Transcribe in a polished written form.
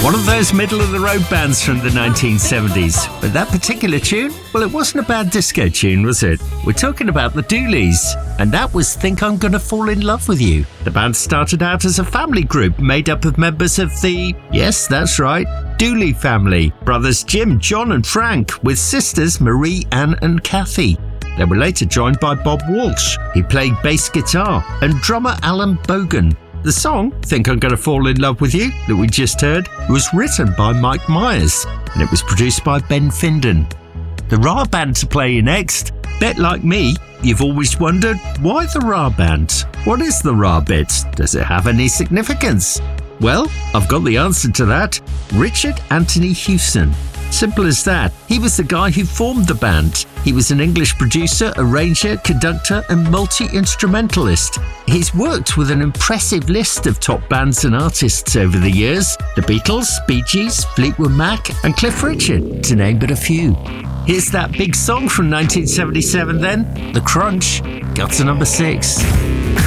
One of those middle-of-the-road bands from the 1970s. But that particular tune, well, it wasn't a bad disco tune, was it? We're talking about the Dooleys, and that was Think I'm Gonna Fall in Love with You. The band started out as a family group made up of members of the, yes, that's right, Dooley family. Brothers Jim, John and Frank, with sisters Marie, Ann and Kathy. They were later joined by Bob Walsh. He played bass guitar, and drummer Alan Bogan. The song, Think I'm Gonna Fall in Love with You, that we just heard, was written by Mike Myers, and it was produced by Ben Finden. The Ra Band to play you next. Bet like me, you've always wondered, why the Ra Band? What is the Ra bit? Does it have any significance? Well, I've got the answer to that. Richard Anthony Hewson. Simple as that. He was the guy who formed the band. He was an English producer, arranger, conductor and multi-instrumentalist. He's worked with an impressive list of top bands and artists over the years. The Beatles, Bee Gees, Fleetwood Mac and Cliff Richard, to name but a few. Here's that big song from 1977 then, The Crunch, got to number 6.